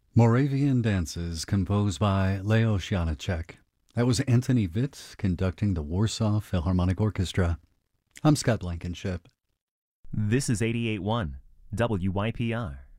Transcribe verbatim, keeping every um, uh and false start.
Moravian Dances, composed by Leos Janáček. That was Anthony Witt conducting the Warsaw Philharmonic Orchestra. I'm Scott Blankenship. This is eighty-eight point one W Y P R.